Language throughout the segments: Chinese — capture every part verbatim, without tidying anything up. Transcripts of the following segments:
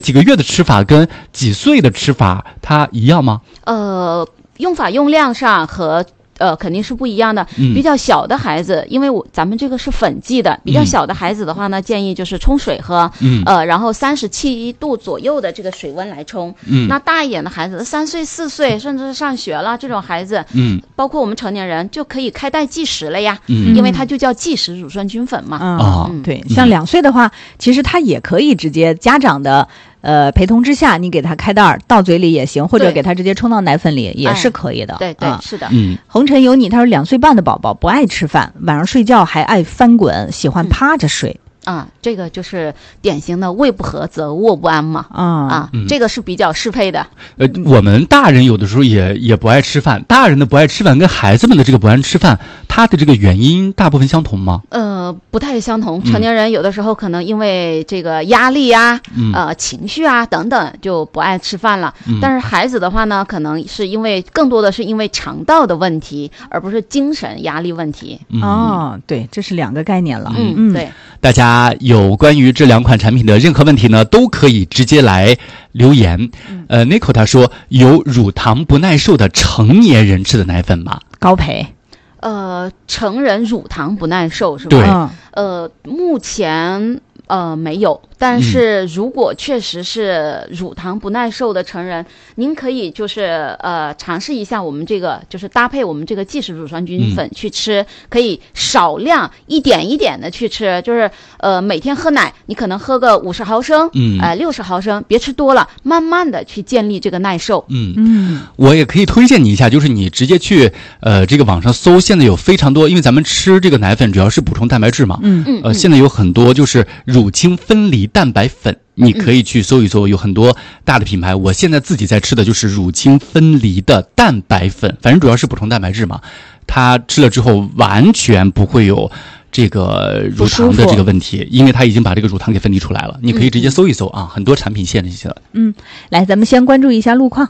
几个月的吃法跟几岁的吃法它一样吗？ 呃，用法用量上和呃肯定是不一样的。 嗯、 比较小的孩子，因为我咱们这个是粉剂的，比较小的孩子的话呢，嗯、建议就是冲水喝， 嗯， 呃，然后三十七度左右的这个水温来冲。 嗯， 那大一点的孩子，三岁、四岁，甚至是上学了这种孩子， 嗯， 包括我们成年人就可以开袋计时了呀， 嗯， 因为它就叫计时乳酸菌粉嘛。 嗯， 哦、 嗯对，像两岁的话，其实他也可以直接家长的。呃，陪同之下，你给他开袋儿倒嘴里也行，或者给他直接冲到奶粉里也是可以的。 哎、对对、 啊， 是的。 嗯， 红尘有你，他说两岁半的宝宝不爱吃饭，晚上睡觉还爱翻滚，喜欢趴着睡。 嗯啊，这个就是典型的胃不和则卧不安嘛。 啊啊、嗯，这个是比较适配的。 呃，我们大人有的时候也也不爱吃饭，大人的不爱吃饭跟孩子们的这个不爱吃饭，它的这个原因大部分相同吗？ 呃，不太相同。成年人有的时候可能因为这个压力啊、 嗯、 呃情绪啊等等就不爱吃饭了。 嗯、 但是孩子的话呢，可能是因为更多的是因为肠道的问题，而不是精神压力问题。 嗯、哦，对，这是两个概念了。 嗯嗯，对。 大家有关于这两款产品的任何问题呢，都可以直接来留言。嗯、呃 Nico 他说有乳糖不耐受的成年人吃的奶粉吗？ 高培， 呃，成人乳糖不耐受是吧？ 对， 呃，目前呃没有，但是如果确实是乳糖不耐受的成人，嗯、您可以就是呃尝试一下我们这个，就是搭配我们这个即食乳酸菌粉去吃，嗯、可以少量一点一点的去吃，就是呃每天喝奶，你可能喝个五十毫升，嗯，呃六十毫升，别吃多了，慢慢的去建立这个耐受。 嗯嗯，我也可以推荐你一下，就是你直接去呃这个网上搜，现在有非常多，因为咱们吃这个奶粉主要是补充蛋白质嘛，嗯嗯，呃现在有很多就是乳清分离蛋白粉，你可以去搜一搜，有很多大的品牌。我现在自己在吃的就是乳清分离的蛋白粉，反正主要是补充蛋白质嘛，它吃了之后完全不会有这个乳糖的这个问题，因为它已经把这个乳糖给分离出来了。你可以直接搜一搜啊，很多产品线这些的。 嗯，来，咱们先关注一下路况。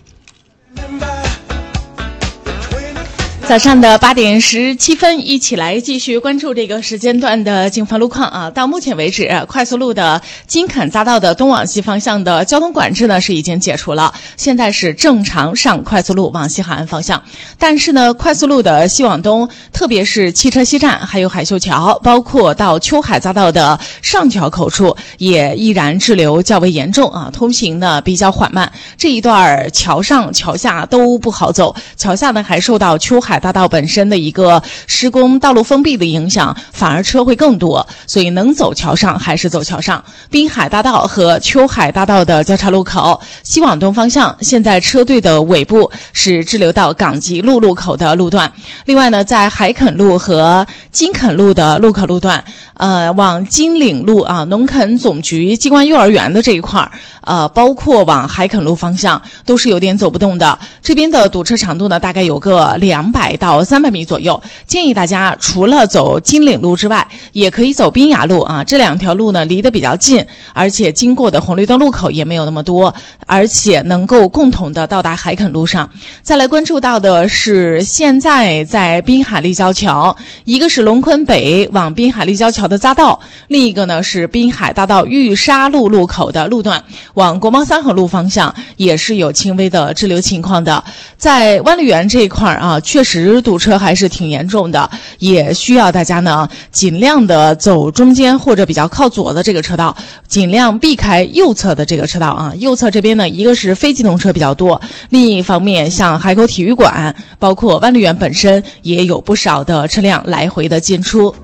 早上的八点十七分，一起来继续关注这个时间段的警方路况啊。到目前为止，快速路的金坎匝道的东往西方向的交通管制呢是已经解除了，现在是正常上快速路往西海岸方向。但是呢，快速路的西往东，特别是汽车西站，还有海秀桥，包括到秋海匝道的上桥口处，也依然滞留较为严重啊，通行呢比较缓慢。这一段桥上桥下都不好走，桥下呢还受到秋海大道本身的一个施工道路封闭的影响，反而车会更多，所以能走桥上还是走桥上。滨海大道和秋海大道的交叉路口，西往东方向现在车队的尾部是滞留到港吉路路口的路段。另外呢，在海垦路和金垦路的路口路段，呃，往金岭路啊，农垦总局机关幼儿园的这一块，呃，包括往海垦路方向都是有点走不动的。这边的堵车长度呢，大概有个两百到三百米左右。建议大家除了走金岭路之外，也可以走滨雅路啊。这两条路呢离得比较近，而且经过的红绿灯路口也没有那么多，而且能够共同的到达海垦路上。再来关注到的是，现在在滨海立交桥，一个是龙昆北往滨海立交桥的匝道，另一个呢是滨海大道玉沙路路口的路段，往国贸三河路方向也是有轻微的滞留情况的。在湾丽园这一块啊，确实堵车还是挺严重的，也需要大家呢尽量的走中间或者比较靠左的这个车道，尽量避开右侧的这个车道啊。右侧这边呢，一个是非机动车比较多，另一方面像海口体育馆，包括湾丽园本身也有不少的车辆来回的进出。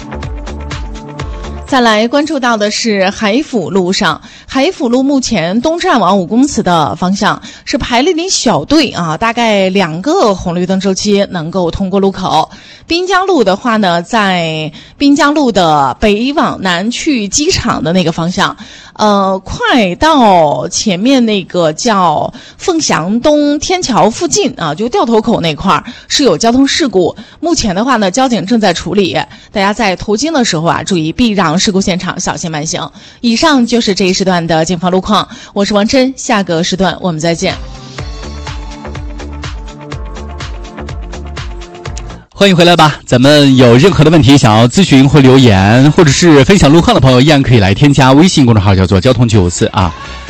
再来关注到的是海辅路上，海辅路目前东站往五公祠的方向是排了一点小队啊，大概两个红绿灯周期能够通过路口。滨江路的话呢，在滨江路的北往南去机场的那个方向，呃，快到前面那个叫凤翔东天桥附近啊，就掉头口那块儿是有交通事故。目前的话呢，交警正在处理，大家在途经的时候啊，注意避让事故现场，小心慢行。以上就是这一时段的警方路况，我是王琛，下个时段我们再见。 欢迎回来吧！咱们有任何的问题想要咨询或留言，或者是分享路况的朋友，依然可以来添加微信公众号，叫做交通九四啊。